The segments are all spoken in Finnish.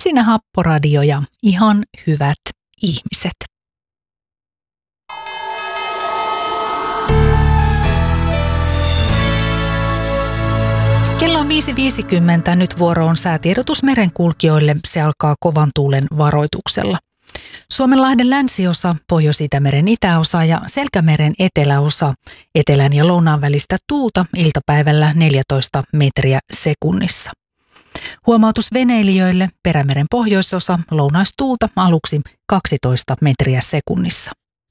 Siinä Happoradio ja ihan hyvät ihmiset. Kello on 5.50. Nyt vuoro on säätiedotus merenkulkijoille. Se alkaa kovan tuulen varoituksella. Suomenlahden länsiosa, Pohjois-Itämeren itäosa ja Selkämeren eteläosa, etelän ja lounaan välistä tuulta iltapäivällä 14 metriä sekunnissa. Huomautus veneilijöille, Perämeren pohjoisosa, lounaistuulta aluksi 12 metriä sekunnissa.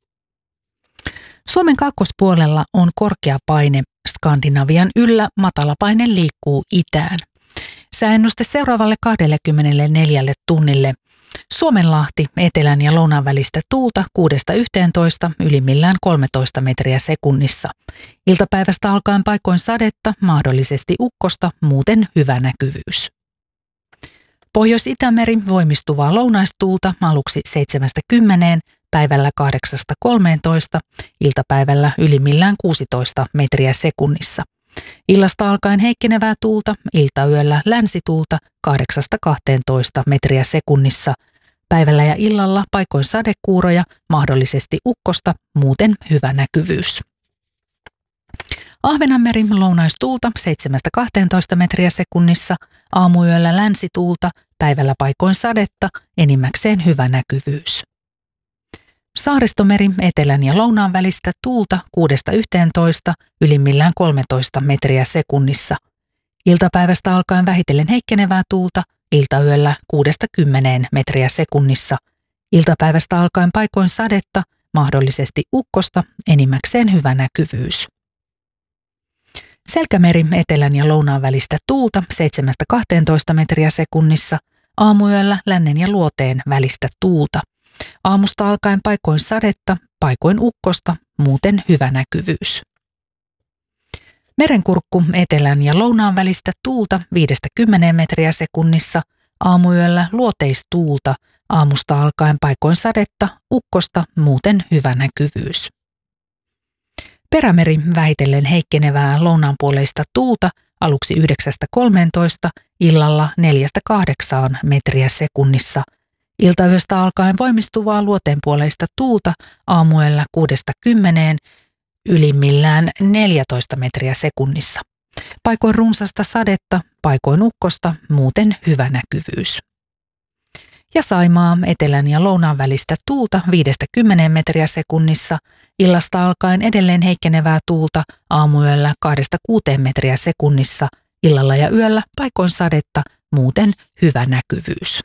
Suomen kaakkoispuolella on korkea paine Skandinavian yllä, matala paine liikkuu itään. Sääennuste seuraavalle 24 tunnille. Suomenlahti, etelän ja lounaan välistä tuulta 6–11, ylimmillään 13 metriä sekunnissa. Iltapäivästä alkaen paikoin sadetta, mahdollisesti ukkosta, muuten hyvä näkyvyys. Pohjois-Itämeri, voimistuvaa lounaistuulta aluksi 7–10, päivällä 8–13, iltapäivällä ylimmillään 16 metriä sekunnissa. Illasta alkaen heikkenevää tuulta, iltayöllä länsituulta 8–12 metriä sekunnissa. Päivällä ja illalla paikoin sadekuuroja, mahdollisesti ukkosta, muuten hyvä näkyvyys. Ahvenanmeri, lounaistuulta 7–12 metriä sekunnissa, aamuyöllä länsituulta, päivällä paikoin sadetta, enimmäkseen hyvä näkyvyys. Saaristomeri, etelän ja lounaan välistä tuulta 6–11, ylimmillään 13 metriä sekunnissa. Iltapäivästä alkaen vähitellen heikkenevää tuulta, iltayöllä 6–10 metriä sekunnissa. Iltapäivästä alkaen paikoin sadetta, mahdollisesti ukkosta, enimmäkseen hyvä näkyvyys. Selkämeri, etelän ja lounaan välistä tuulta 7–12 metriä sekunnissa, aamuyöllä lännen ja luoteen välistä tuulta. Aamusta alkaen paikoin sadetta, paikoin ukkosta, muuten hyvä näkyvyys. Merenkurkku, etelän ja lounaan välistä tuulta 5–10 metriä sekunnissa, aamuyöllä luoteistuulta, aamusta alkaen paikoin sadetta, ukkosta, muuten hyvä näkyvyys. Perämeri, vähitellen heikkenevää lounaanpuoleista tuulta aluksi 9–13, illalla 4–8 metriä sekunnissa. Iltayöstä alkaen voimistuvaa luoteenpuoleista tuulta aamuyöllä 6–10, ylimmillään 14 metriä sekunnissa. Paikoin runsasta sadetta, paikoin ukkosta, muuten hyvä näkyvyys. Ja Saimaa, etelän ja lounaan välistä tuulta 5–10 metriä sekunnissa, illasta alkaen edelleen heikkenevää tuulta aamuyöllä 2–6 metriä sekunnissa, illalla ja yöllä paikoin sadetta, muuten hyvä näkyvyys.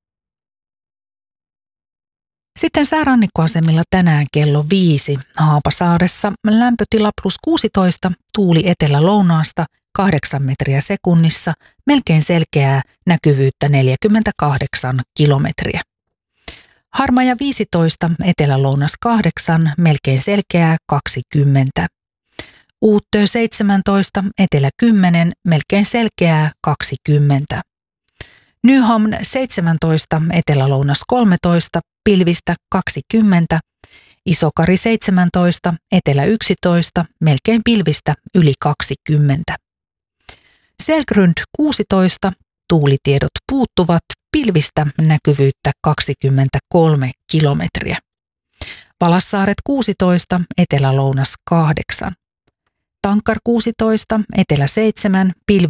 Sitten säärannikkoasemilla tänään kello 5. Haapasaaressa lämpötila +16, tuuli etelä-lounaasta 8 metriä sekunnissa, melkein selkeää näkyvyyttä 48 kilometriä. Harmaja 15, etelä-lounas 8, melkein selkeää 20. Uuttöö 17, etelä 10, melkein selkeää 20. Nyhamn 17, etelä-lounas 13, pilvistä 20, Isokari 17, etelä 11, melkein pilvistä yli 20. Selgrund 16, tuulitiedot puuttuvat, pilvistä näkyvyyttä 23 kilometriä. Valassaaret 16, etelä-lounas 8. Tankar 16, etelä 7, pilvistä